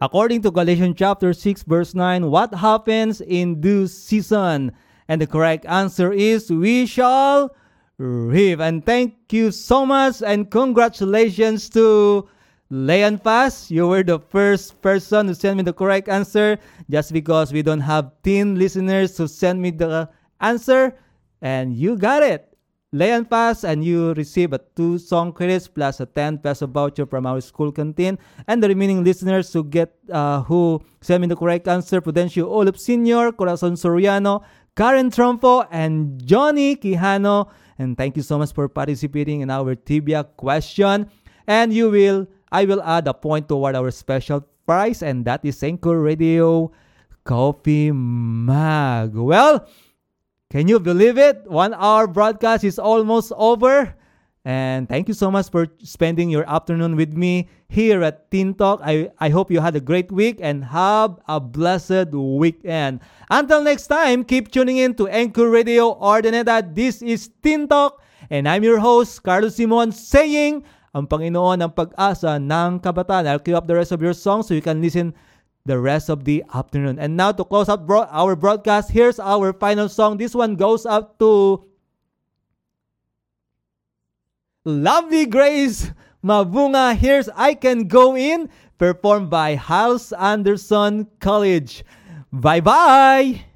According to Galatians chapter 6 verse 9, what happens in due season? And the correct answer is we shall reap. And thank you so much and congratulations to Leon Paz. You were the first person to send me the correct answer, just because we don't have 10 listeners to send me the answer. And you got it. Leon Paz, and you receive a 2 song credits plus a 10 peso voucher from our school canteen. And the remaining listeners who send me the correct answer: Prudencio Olip Sr., Corazon Soriano, Karen Trompo, and Johnny Quijano. And thank you so much for participating in our trivia question. And I will add a point toward our special prize, and that is Anchor Radio Coffee Mug. Well, can you believe it? 1 hour broadcast is almost over. And thank you so much for spending your afternoon with me here at Teen Talk. I hope you had a great week and have a blessed weekend. Until next time, keep tuning in to Anchor Radio Ordaneta. This is Teen Talk, and I'm your host, Carlos Simon, saying, ang Panginoon ang pag-asa ng kabataan. I'll cue up the rest of your song so you can listen the rest of the afternoon. And now to close out our broadcast, here's our final song. This one goes out to Lovely Grace Mabunga. Here's I Can Go In, performed by Hyles Anderson College. Bye-bye!